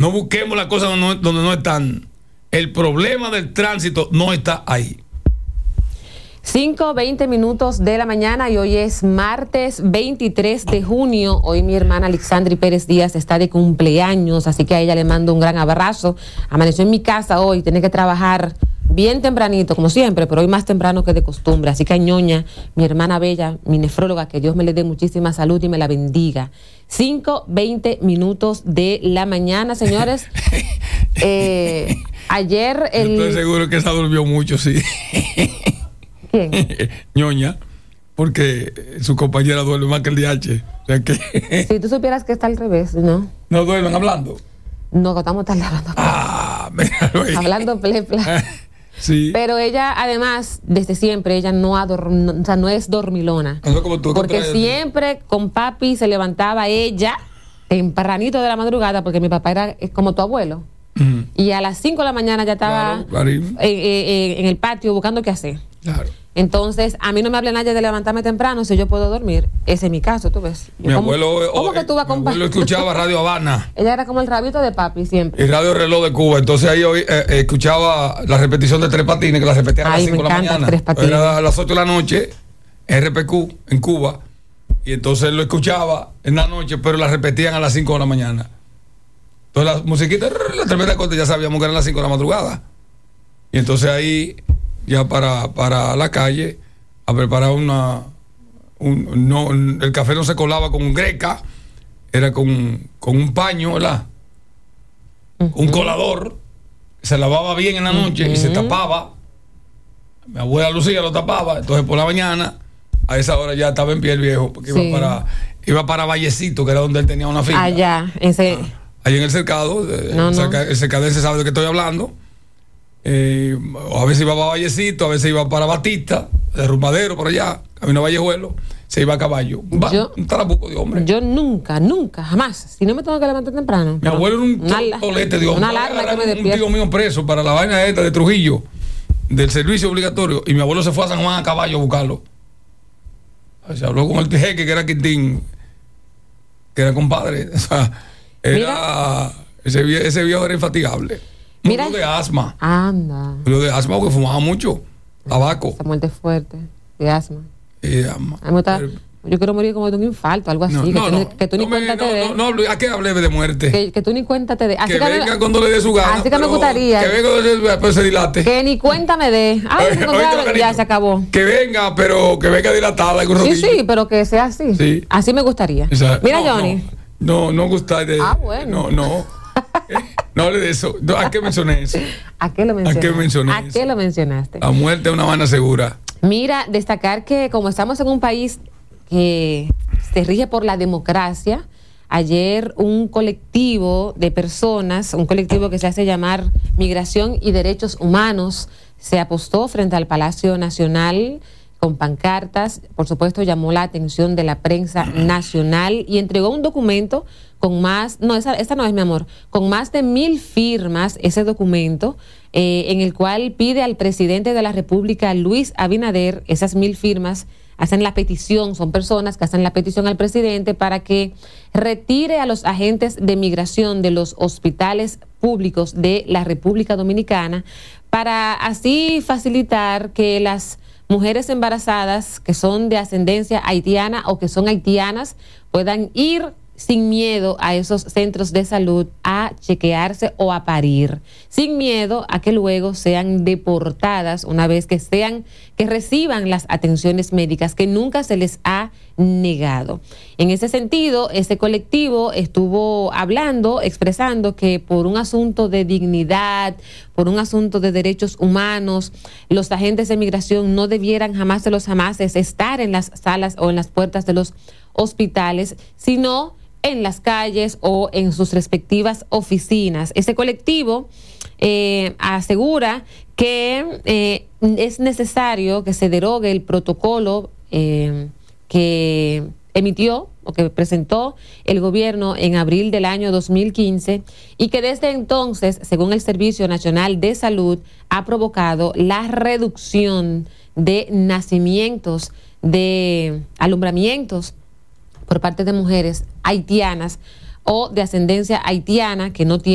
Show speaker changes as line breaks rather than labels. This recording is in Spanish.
No busquemos las cosas donde no están. El problema del tránsito no está ahí.
5:20 minutos de la mañana y hoy es martes 23 de junio. Hoy mi hermana Alexandri Pérez Díaz está de cumpleaños, así que a ella le mando un gran abrazo. Amaneció en mi casa hoy, tiene que trabajar bien tempranito, como siempre, pero hoy más temprano que de costumbre. Así que a Ñoña, mi hermana bella, mi nefróloga, que Dios me le dé muchísima salud y me la bendiga. 5:20 minutos de la mañana, señores. Ayer
Estoy seguro que esa durmió mucho, sí.
¿Quién?
Ñoña, porque su compañera duerme más que el DH. O sea que
Si tú supieras que está al revés, ¿no?
no duermen hablando.
No, estamos hablando.
Míralo ahí.
Hablando plepla.
Sí.
Pero ella, además, desde siempre, ella no es dormilona.
No como tú,
porque siempre con papi se levantaba ella tempranito de la madrugada, porque mi papá es como tu abuelo. Uh-huh. Y a las 5 de la mañana ya estaba en el patio buscando qué hacer.
Claro.
Entonces, a mí no me habla nadie de levantarme temprano si yo puedo dormir. Ese es mi caso, tú ves.
Mi abuelo,
¿cómo que tú vas a comparar?
Mi abuelo escuchaba Radio Habana.
Ella era como el rabito de papi siempre.
Y Radio Reloj de Cuba. Entonces ahí escuchaba la repetición de Tres Patines, que la repetían a las 5 de la mañana. Era a las 8 de la noche, RPQ, en Cuba. Y entonces lo escuchaba en la noche, pero la repetían a las 5 de la mañana. Entonces las musiquitas, la tremenda cosa, ya sabíamos que eran las 5 de la madrugada. Y entonces ahí, ya para la calle, a preparar el café no se colaba con un greca, era con un paño, ¿verdad? Uh-huh. Un colador, se lavaba bien en la noche y se tapaba. Mi abuela Lucía lo tapaba, entonces por la mañana, a esa hora ya estaba en pie el viejo, porque iba para Vallecito, que era donde él tenía una finca.
Allá,
ahí en el cercado, el cercadense sabe de qué estoy hablando. A veces iba para Vallecito, a veces iba para Batista, Derrumbadero, por allá, camino a Vallejuelo, se iba a caballo. Un trabuco de hombre.
Yo nunca, jamás, si no me tengo que levantar temprano.
Mi abuelo era un tolete de hombre.
Una alarma que me despierta.
Un tío mío preso para la vaina esta de Trujillo, del servicio obligatorio, y mi abuelo se fue a San Juan a caballo a buscarlo. Se habló con el jeque, que era Quintín, que era compadre. O sea, ese viejo era infatigable. Murió de asma.
Anda.
Murió de asma porque fumaba mucho tabaco.
Esa muerte fuerte, de asma.
Asma.
Yo quiero morir como de un infarto, algo así. Que tú ni cuenta te dé.
¿A qué hablé de muerte?
Que tú ni cuenta te dé.
Que venga cuando le dé su gana.
Así que me gustaría.
Que venga cuando se dilate.
Que ni cuenta me dé. Ya se acabó.
Que venga, pero que venga dilatada.
Sí, pero que sea así. Sí. Así me gustaría. Mira, Johnny.
No gusta de.
Bueno.
No hable de eso. ¿A qué mencioné eso?
¿A qué lo mencionaste?
La muerte es una vaina segura.
Mira, destacar que como estamos en un país que se rige por la democracia, ayer un colectivo de personas, un colectivo que se hace llamar Migración y Derechos Humanos, se apostó frente al Palacio Nacional con pancartas, por supuesto llamó la atención de la prensa nacional y entregó un documento con más, esta no es mi amor, con más de 1,000 firmas, ese documento, en el cual pide al presidente de la República, Luis Abinader, esas 1,000 firmas hacen la petición, son personas que hacen la petición al presidente para que retire a los agentes de migración de los hospitales públicos de la República Dominicana, para así facilitar que las mujeres embarazadas que son de ascendencia haitiana o que son haitianas puedan ir sin miedo a esos centros de salud a chequearse o a parir, sin miedo a que luego sean deportadas una vez que reciban las atenciones médicas que nunca se les ha negado. En ese sentido, ese colectivo estuvo expresando que por un asunto de dignidad, por un asunto de derechos humanos, los agentes de migración no debieran jamás de los jamases estar en las salas o en las puertas de los hospitales, sino en las calles o en sus respectivas oficinas. Ese colectivo asegura que es necesario que se derogue el protocolo que emitió o que presentó el gobierno en abril del año 2015 y que desde entonces, según el Servicio Nacional de Salud, ha provocado la reducción de nacimientos, de alumbramientos por parte de mujeres haitianas o de ascendencia haitiana que no tienen